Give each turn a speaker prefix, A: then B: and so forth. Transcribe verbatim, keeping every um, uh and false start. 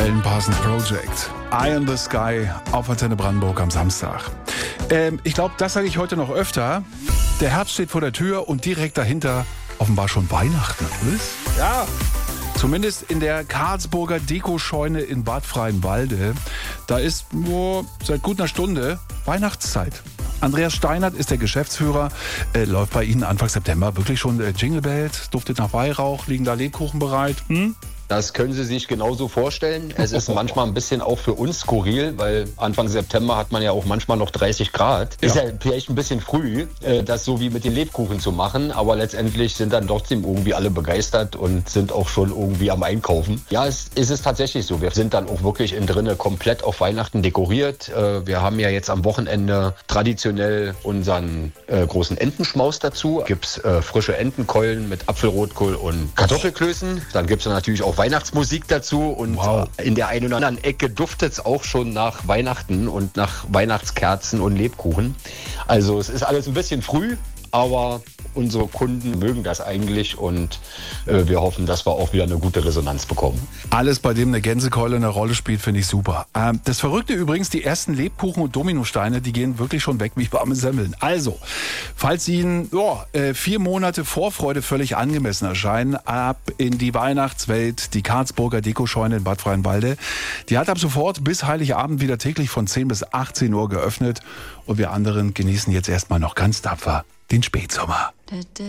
A: Alan Parsons Project. Eye in the Sky auf Antenne Brandenburg am Samstag. Ähm, ich glaube, das sage ich heute noch öfter. Der Herbst steht vor der Tür und direkt dahinter offenbar schon Weihnachten. Was? Ja. Zumindest in der Karlsburger Dekoscheune in Bad Freienwalde. Da ist oh, seit gut einer Stunde Weihnachtszeit. Andreas Steinert ist der Geschäftsführer. Äh, läuft bei Ihnen Anfang September wirklich schon äh, Jingle Bells? Duftet nach Weihrauch? Liegen da Lebkuchen bereit? Hm?
B: Das können Sie sich genauso vorstellen. Es ist manchmal ein bisschen auch für uns skurril, weil Anfang September hat man ja auch manchmal noch dreißig Grad. Ja. Ist ja vielleicht ein bisschen früh, das so wie mit den Lebkuchen zu machen, aber letztendlich sind dann trotzdem irgendwie alle begeistert und sind auch schon irgendwie am Einkaufen. Ja, es, es ist tatsächlich so. Wir sind dann auch wirklich innen drinne komplett auf Weihnachten dekoriert. Wir haben ja jetzt am Wochenende traditionell unseren äh, großen Entenschmaus dazu. Gibt's äh, frische Entenkeulen mit Apfelrotkohl und Kartoffelklößen. Dann gibt's natürlich auch Weihnachtsmusik dazu und wow. In der einen oder anderen Ecke duftet es auch schon nach Weihnachten und nach Weihnachtskerzen und Lebkuchen. Also es ist alles ein bisschen früh, aber unsere Kunden mögen das eigentlich und äh, wir hoffen, dass wir auch wieder eine gute Resonanz bekommen.
A: Alles, bei dem eine Gänsekeule eine Rolle spielt, finde ich super. Ähm, das Verrückte übrigens, die ersten Lebkuchen und Dominosteine, die gehen wirklich schon weg wie warme Semmeln. Also, falls Ihnen oh, äh, vier Monate Vorfreude völlig angemessen erscheinen, ab in die Weihnachtswelt, die Karlsburger Dekoscheune in Bad Freienwalde. Die hat ab sofort bis Heiligabend wieder täglich von zehn bis achtzehn Uhr geöffnet und wir anderen genießen jetzt erstmal noch ganz tapfer den Spätsommer.